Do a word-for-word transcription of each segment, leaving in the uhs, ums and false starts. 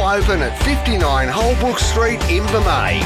open at fifty-nine Holbrook Street, Invermay.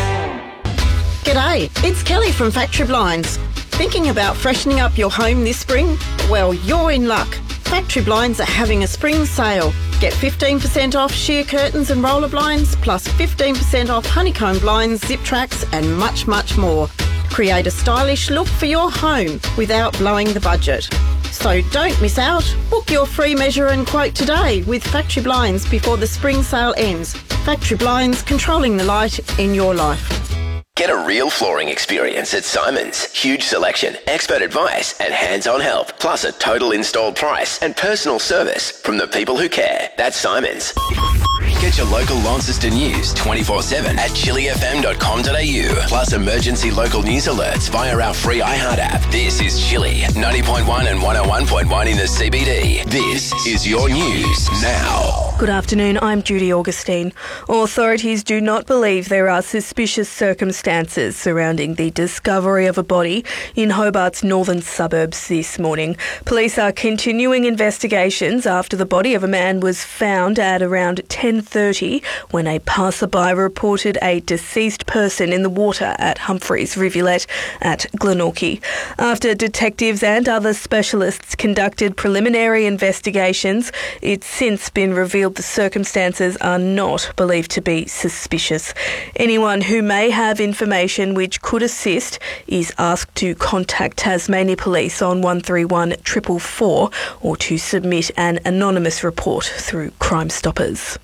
G'day, it's Kelly from Factory Blinds. Thinking about freshening up your home this spring? Well, you're in luck. Factory Blinds are having a spring sale. Get fifteen percent off sheer curtains and roller blinds, plus fifteen percent off honeycomb blinds, zip tracks and much, much more. Create a stylish look for your home without blowing the budget. So don't miss out. Book your free measure and quote today with Factory Blinds before the spring sale ends. Factory Blinds, controlling the light in your life. Get a real flooring experience at Simons. Huge selection, expert advice and hands-on help, plus a total installed price and personal service from the people who care. That's Simons. Get your local Launceston news twenty-four seven at chili f m dot com dot a u, plus emergency local news alerts via our free iHeart app. This is Chili, ninety point one and one oh one point one in the C B D. This is your news now. Good afternoon, I'm Judy Augustine. Authorities do not believe there are suspicious circumstances surrounding the discovery of a body in Hobart's northern suburbs this morning. Police are continuing investigations after the body of a man was found at around ten thirty when a passerby reported a deceased person in the water at Humphreys Rivulet at Glenorchy. After detectives and other specialists conducted preliminary investigations, it's since been revealed the circumstances are not believed to be suspicious. Anyone who may have information which could assist is asked to contact Tasmania Police on one three one four four four or to submit an anonymous report through Crime Stoppers.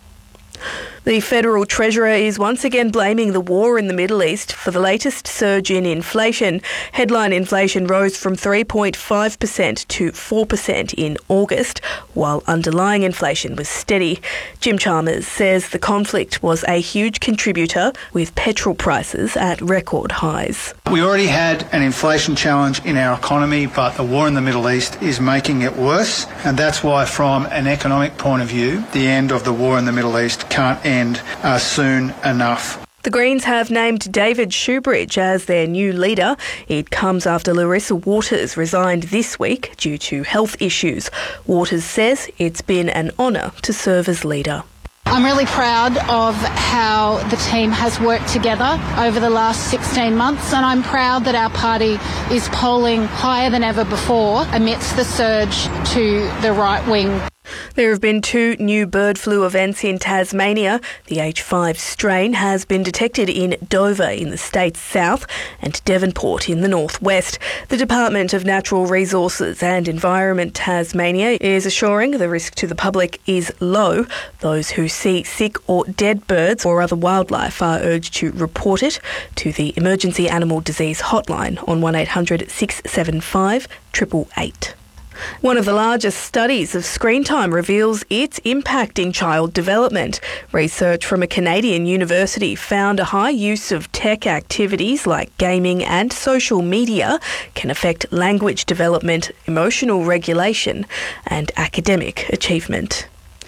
The Federal Treasurer is once again blaming the war in the Middle East for the latest surge in inflation. Headline inflation rose from three point five percent to four percent in August, while underlying inflation was steady. Jim Chalmers says the conflict was a huge contributor, with petrol prices at record highs. We already had an inflation challenge in our economy, but the war in the Middle East is making it worse, and that's why, from an economic point of view, the end of the war in the Middle East can't end uh, soon enough. The Greens have named David Shoebridge as their new leader. It comes after Larissa Waters resigned this week due to health issues. Waters says it's been an honour to serve as leader. I'm really proud of how the team has worked together over the last sixteen months, and I'm proud that our party is polling higher than ever before amidst the surge to the right wing. There have been two new bird flu events in Tasmania. The H five strain has been detected in Dover in the state's south and Devonport in the northwest. The Department of Natural Resources and Environment Tasmania is assuring the risk to the public is low. Those who see sick or dead birds or other wildlife are urged to report it to the Emergency Animal Disease Hotline on one eight hundred six seven five eight eight eight. One of the largest studies of screen time reveals it's impacting child development. Research from a Canadian university found a high use of tech activities like gaming and social media can affect language development, emotional regulation, and academic achievement.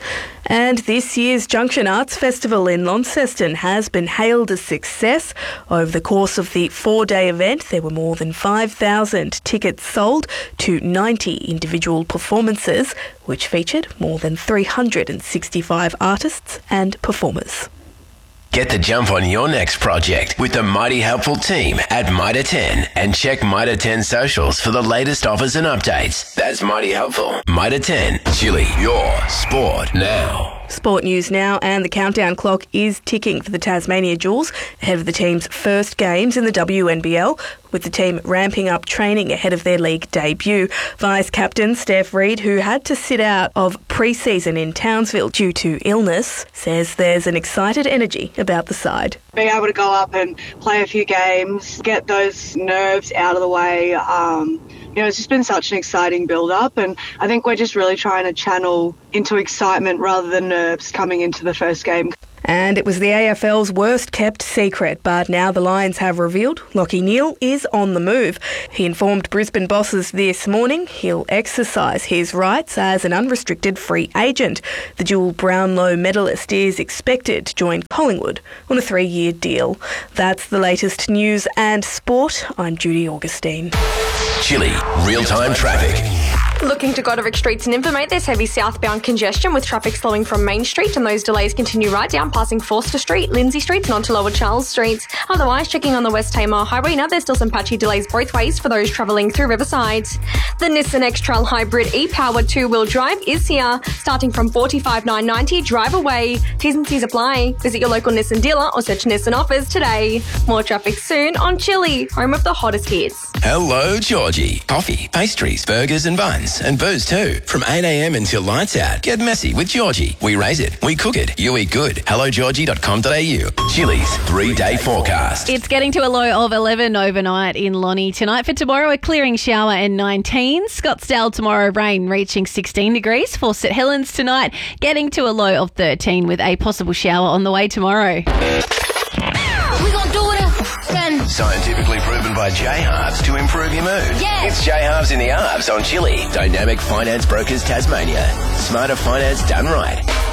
And this year's Junction Arts Festival in Launceston has been hailed a success. Over the course of the four-day event, there were more than five thousand tickets sold to ninety individual performances, which featured more than three hundred sixty-five artists and performers. Get the jump on your next project with the Mighty Helpful team at Mitre ten, and check Mitre ten socials for the latest offers and updates. That's Mighty Helpful. Mitre ten, Chili, your sport now. Sport news now, and the countdown clock is ticking for the Tasmania Jewels ahead of the team's first games in the W N B L, with the team ramping up training ahead of their league debut. Vice-captain Steph Reid, who had to sit out of pre-season in Townsville due to illness, says there's an excited energy about the side. Being able to go up and play a few games, get those nerves out of the way, um, you know, it's just been such an exciting build-up, and I think we're just really trying to channel into excitement rather than nerves coming into the first game. And it was the A F L's worst-kept secret, but now the Lions have revealed Lachie Neale is on the move. He informed Brisbane bosses this morning he'll exercise his rights as an unrestricted free agent. The dual Brownlow medalist is expected to join Collingwood on a three-year deal. That's the latest news and sport. I'm Judy Augustine. Chili, real-time traffic. Looking to Goderic Streets and Invermate, there's heavy southbound congestion with traffic slowing from Main Street, and those delays continue right down passing Forster Street, Lindsay Street and onto Lower Charles Street. Otherwise, checking on the West Tamar Highway, now there's still some patchy delays both ways for those travelling through Riverside. The Nissan X-Trail Hybrid e-powered two-wheel drive is here, starting from forty-five thousand nine hundred ninety dollars. Drive away. T's and C's apply. Visit your local Nissan dealer or search Nissan offers today. More traffic soon on Chili, home of the hottest hits. Hello, Georgie. Coffee, pastries, burgers and buns, and booze too. From eight a.m. until lights out. Get messy with Georgie. We raise it, we cook it, you eat good. hello georgie dot com dot a u. Chili's three-day forecast. It's getting to a low of eleven overnight in Lonnie tonight. For tomorrow, a clearing shower and nineteen. Scottsdale tomorrow, rain reaching sixteen degrees. For St Helens tonight, getting to a low of thirteen with a possible shower on the way tomorrow. We gonna do it again. Scientifically proven by J-Halves to improve your mood. Yeah. It's J-Halves in the Halves on Chili. Dynamic Finance Brokers Tasmania. Smarter finance done right.